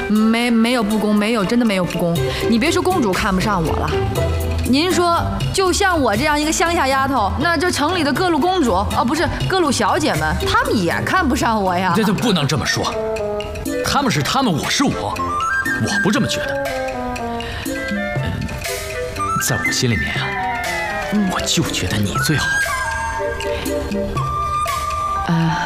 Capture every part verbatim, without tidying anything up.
没没有不公，没有，真的没有不公。你别说公主看不上我了，您说，就像我这样一个乡下丫头，那这城里的各路公主，哦，不是各路小姐们，她们也看不上我呀。 这这不能这么说，他们是他们，我是我，我不这么觉得。嗯，在我心里面啊，嗯、我就觉得你最好。 啊、呃，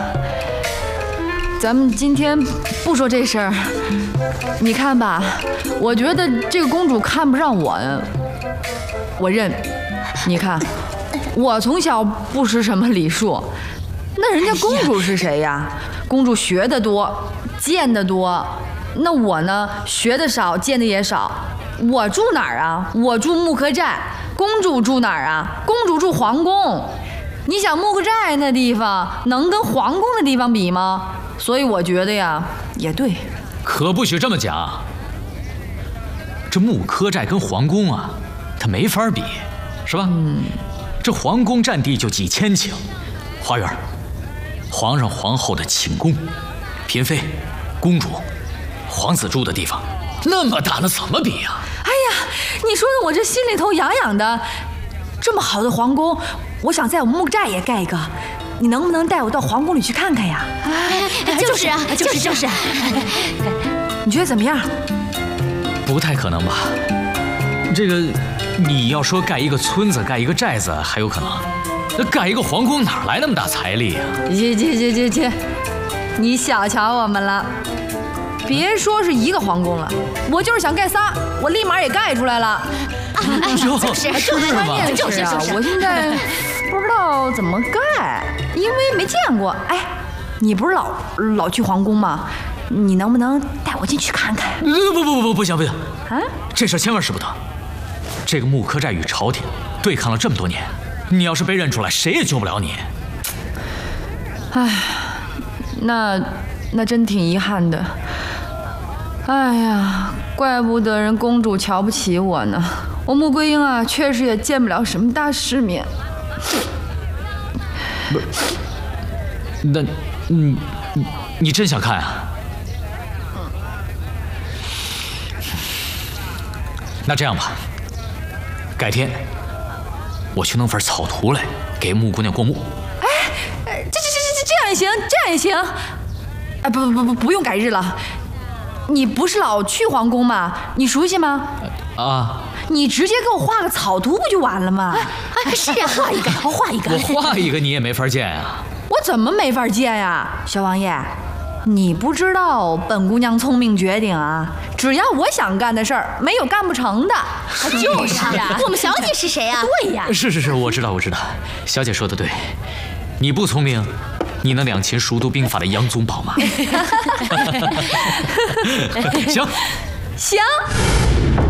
咱们今天不说这事儿。你看吧，我觉得这个公主看不上我，我认。你看，我从小不识什么礼数，那人家公主是谁呀？公主学得多，见得多，那我呢，学得少，见得也少。我住哪儿啊？我住木柯寨。公主住哪儿啊？公主住皇宫。你想木柯寨那地方能跟皇宫的地方比吗？所以我觉得呀，也对。 可不许这么讲。这木柯寨跟皇宫啊，它没法比，是吧？嗯。这皇宫占地就几千顷，花园，皇上皇后的寝宫，嫔妃、公主、皇子住的地方，那么大，那怎么比呀？ 哎呀，你说的我这心里头痒痒的。这么好的皇宫，我想在我们木柯寨也盖一个。你能不能带我到皇宫里去看看呀？ 哎，就是啊，就是就是。 你觉得怎么样？ 不太可能吧？这个，你要说盖一个村子、盖一个寨子还有可能，那盖一个皇宫哪来那么大财力呀？ 去去去去去，你小瞧我们了。别说是一个皇宫了，我就是想盖仨，我立马也盖出来了。 啊，就是就是嘛， 就是啊！我现在不知道怎么盖，因为没见过。哎，你不是老老去皇宫吗？你能不能带我进去看看？ 不不不不不行不行啊！ 这事千万使不得。这个木柯寨与朝廷对抗了这么多年，你要是被认出来，谁也救不了你。 哎，那那真挺遗憾的。哎呀，怪不得人公主瞧不起我呢。我穆桂英啊，确实也见不了什么大世面。 不，那，你你真想看啊？那这样吧，改天我去弄份草图来给穆姑娘过目。 哎，这这这这这样也行，这样也行。哎，不不不不用改日了。你不是老去皇宫吗？你熟悉吗？ 啊。 你直接给我画个草图不就完了吗？ 哎，是啊，画一个，我画一个。 我画一个你也没法见啊。 我怎么没法见呀？小王爷，你不知道本姑娘聪明绝顶啊！只要我想干的事儿，没有干不成的。 就是啊，我们小姐是谁啊？ 对呀。 是是是，我知道我知道，小姐说的对。你不聪明，你能两秦熟读兵法的杨宗保吗？行， 行。